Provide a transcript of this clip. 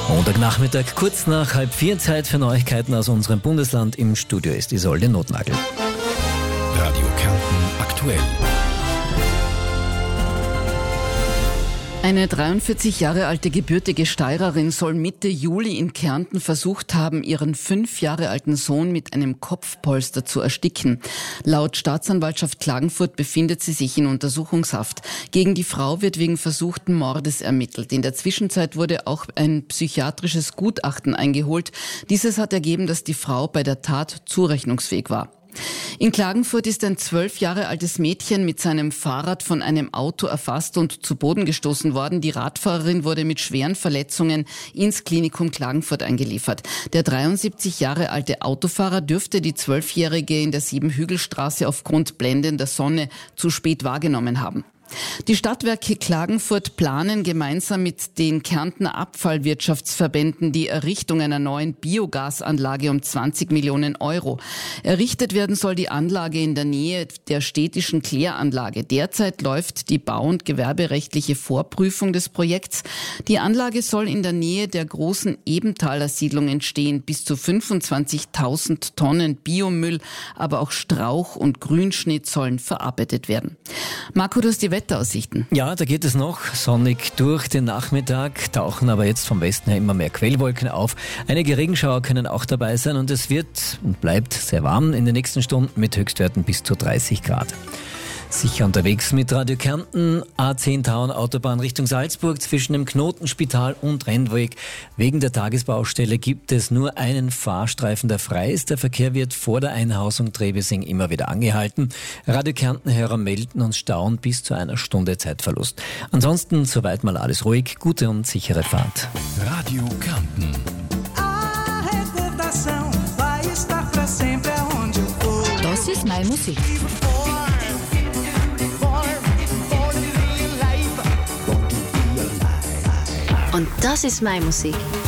Montagnachmittag, kurz nach 3:30, Zeit für Neuigkeiten aus unserem Bundesland. Im Studio ist Isolde Notnagel. Radio Kärnten aktuell. Eine 43 Jahre alte gebürtige Steirerin soll Mitte Juli in Kärnten versucht haben, ihren 5 Jahre alten Sohn mit einem Kopfpolster zu ersticken. Laut Staatsanwaltschaft Klagenfurt befindet sie sich in Untersuchungshaft. Gegen die Frau wird wegen versuchten Mordes ermittelt. In der Zwischenzeit wurde auch ein psychiatrisches Gutachten eingeholt. Dieses hat ergeben, dass die Frau bei der Tat zurechnungsfähig war. In Klagenfurt ist ein 12 Jahre altes Mädchen mit seinem Fahrrad von einem Auto erfasst und zu Boden gestoßen worden. Die Radfahrerin wurde mit schweren Verletzungen ins Klinikum Klagenfurt eingeliefert. Der 73 Jahre alte Autofahrer dürfte die 12-Jährige in der Siebenhügelstraße aufgrund blendender Sonne zu spät wahrgenommen haben. Die Stadtwerke Klagenfurt planen gemeinsam mit den Kärntner Abfallwirtschaftsverbänden die Errichtung einer neuen Biogasanlage um 20 Millionen Euro. Errichtet werden soll die Anlage in der Nähe der städtischen Kläranlage. Derzeit läuft die bau- und gewerberechtliche Vorprüfung des Projekts. Die Anlage soll in der Nähe der großen Ebenthaler Siedlung entstehen. Bis zu 25.000 Tonnen Biomüll, aber auch Strauch- und Grünschnitt sollen verarbeitet werden. Marco, du hast die Wetteraussichten. Ja, da geht es noch sonnig durch den Nachmittag, tauchen aber jetzt vom Westen her immer mehr Quellwolken auf. Einige Regenschauer können auch dabei sein und es wird und bleibt sehr warm in den nächsten Stunden mit Höchstwerten bis zu 30 Grad. Sicher unterwegs mit Radio Kärnten, A10 Tauern Autobahn Richtung Salzburg zwischen dem Knotenspital und Rennweg. Wegen der Tagesbaustelle gibt es nur einen Fahrstreifen, der frei ist. Der Verkehr wird vor der Einhausung Trebising immer wieder angehalten. Radio Kärnten-Hörer melden uns Stauen bis zu einer Stunde Zeitverlust. Ansonsten soweit mal alles ruhig, gute und sichere Fahrt. Radio Kärnten. Das ist meine Musik. Und das ist meine Musik.